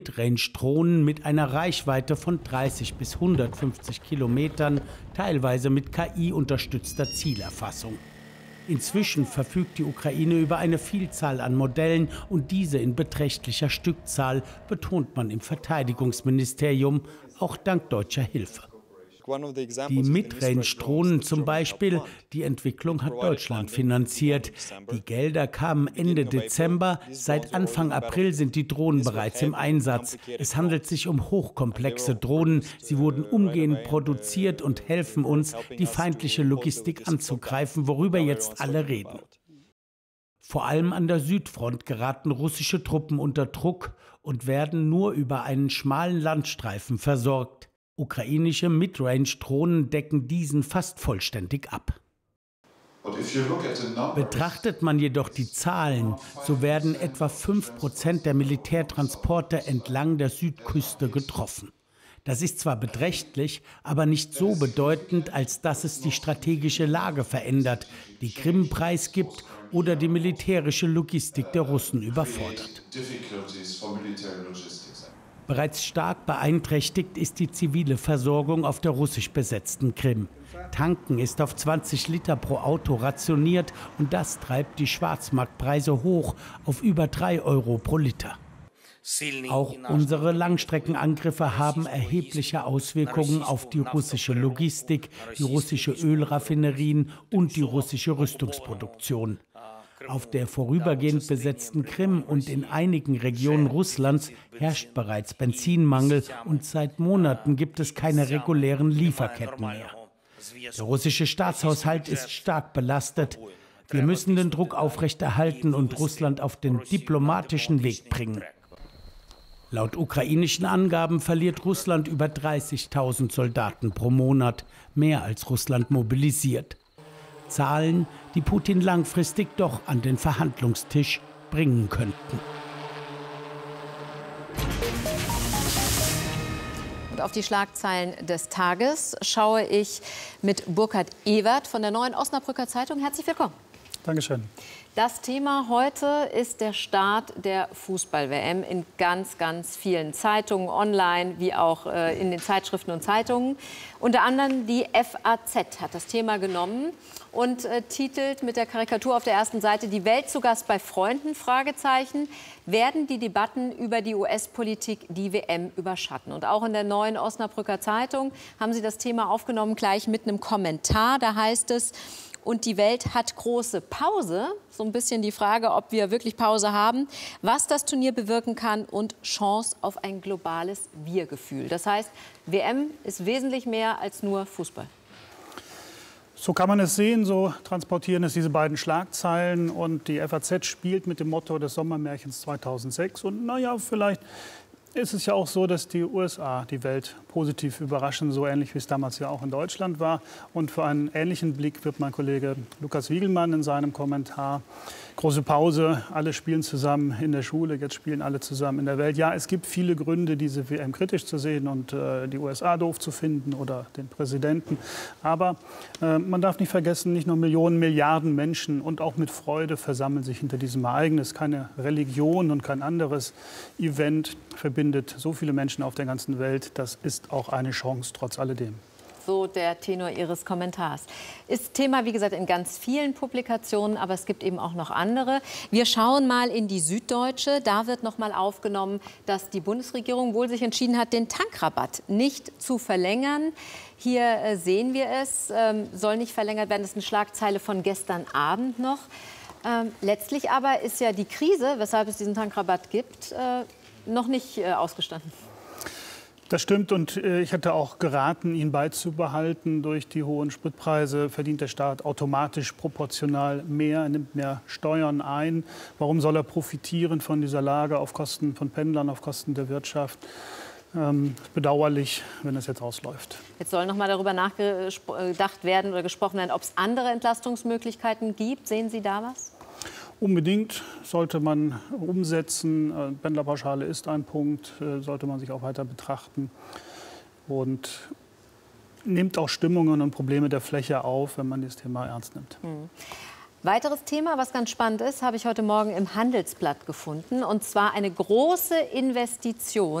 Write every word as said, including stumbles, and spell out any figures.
Midrange-Drohnen mit einer Reichweite von dreißig bis hundertfünfzig Kilometern, teilweise mit K I-unterstützter Zielerfassung. Inzwischen verfügt die Ukraine über eine Vielzahl an Modellen und diese in beträchtlicher Stückzahl, betont man im Verteidigungsministerium, auch dank deutscher Hilfe. Die Midrange-Drohnen zum Beispiel, die Entwicklung hat Deutschland finanziert. Die Gelder kamen Ende Dezember. Seit Anfang April sind die Drohnen bereits im Einsatz. Es handelt sich um hochkomplexe Drohnen. Sie wurden umgehend produziert und helfen uns, die feindliche Logistik anzugreifen, worüber jetzt alle reden. Vor allem an der Südfront geraten russische Truppen unter Druck und werden nur über einen schmalen Landstreifen versorgt. Ukrainische Midrange-Drohnen decken diesen fast vollständig ab. Betrachtet man jedoch die Zahlen, so werden etwa fünf Prozent der Militärtransporte entlang der Südküste getroffen. Das ist zwar beträchtlich, aber nicht so bedeutend, als dass es die strategische Lage verändert, die Krim preisgibt oder die militärische Logistik der Russen überfordert. Bereits stark beeinträchtigt ist die zivile Versorgung auf der russisch besetzten Krim. Tanken ist auf zwanzig Liter pro Auto rationiert und das treibt die Schwarzmarktpreise hoch auf über drei Euro pro Liter. Auch unsere Langstreckenangriffe haben erhebliche Auswirkungen auf die russische Logistik, die russische Ölraffinerien und die russische Rüstungsproduktion. Auf der vorübergehend besetzten Krim und in einigen Regionen Russlands herrscht bereits Benzinmangel und seit Monaten gibt es keine regulären Lieferketten mehr. Der russische Staatshaushalt ist stark belastet. Wir müssen den Druck aufrechterhalten und Russland auf den diplomatischen Weg bringen. Laut ukrainischen Angaben verliert Russland über dreißigtausend Soldaten pro Monat, mehr als Russland mobilisiert. Zahlen, die Putin langfristig doch an den Verhandlungstisch bringen könnten. Und auf die Schlagzeilen des Tages schaue ich mit Burkhard Ewert von der Neuen Osnabrücker Zeitung. Herzlich willkommen. Dankeschön. Das Thema heute ist der Start der Fußball-W M in ganz, ganz vielen Zeitungen, online wie auch äh, in den Zeitschriften und Zeitungen. Unter anderem die F A Z hat das Thema genommen und äh, titelt mit der Karikatur auf der ersten Seite: Die Welt zu Gast bei Freunden? Fragezeichen. Werden die Debatten über die U S-Politik die W M überschatten? Und auch in der Neuen Osnabrücker Zeitung haben sie das Thema aufgenommen, gleich mit einem Kommentar. Da heißt es: Und die Welt hat große Pause. So ein bisschen die Frage, ob wir wirklich Pause haben, was das Turnier bewirken kann und Chance auf ein globales Wir-Gefühl. Das heißt, W M ist wesentlich mehr als nur Fußball. So kann man es sehen, so transportieren es diese beiden Schlagzeilen. Und die F A Z spielt mit dem Motto des Sommermärchens zweitausendsechs. Und naja, vielleicht ist es ja auch so, dass die U S A die Welt positiv überraschen, so ähnlich wie es damals ja auch in Deutschland war. Und für einen ähnlichen Blick wird mein Kollege Lukas Wiegelmann in seinem Kommentar: Große Pause, alle spielen zusammen in der Schule, jetzt spielen alle zusammen in der Welt. Ja, es gibt viele Gründe, diese W M kritisch zu sehen und äh, die U S A doof zu finden oder den Präsidenten. Aber äh, man darf nicht vergessen, nicht nur Millionen, Milliarden Menschen und auch mit Freude versammeln sich hinter diesem Ereignis. Keine Religion und kein anderes Event verbindet so viele Menschen auf der ganzen Welt. Das ist auch eine Chance, trotz alledem. So der Tenor Ihres Kommentars. Ist Thema, wie gesagt, in ganz vielen Publikationen, aber es gibt eben auch noch andere. Wir schauen mal in die Süddeutsche. Da wird noch mal aufgenommen, dass die Bundesregierung wohl sich entschieden hat, den Tankrabatt nicht zu verlängern. Hier äh, sehen wir es, ähm, soll nicht verlängert werden. Das ist eine Schlagzeile von gestern Abend noch. Ähm, letztlich aber ist ja die Krise, weshalb es diesen Tankrabatt gibt, äh, noch nicht äh, ausgestanden. Das stimmt, und ich hätte auch geraten, ihn beizubehalten. Durch die hohen Spritpreise verdient der Staat automatisch proportional mehr, er nimmt mehr Steuern ein. Warum soll er profitieren von dieser Lage auf Kosten von Pendlern, auf Kosten der Wirtschaft? Ähm, bedauerlich, wenn es jetzt ausläuft. Jetzt soll noch mal darüber nachgedacht werden oder gesprochen werden, ob es andere Entlastungsmöglichkeiten gibt. Sehen Sie da was? Unbedingt sollte man umsetzen. Pendlerpauschale ist ein Punkt, sollte man sich auch weiter betrachten. Und nimmt auch Stimmungen und Probleme der Fläche auf, wenn man das Thema ernst nimmt. Hm. Weiteres Thema, was ganz spannend ist, habe ich heute Morgen im Handelsblatt gefunden. Und zwar eine große Investition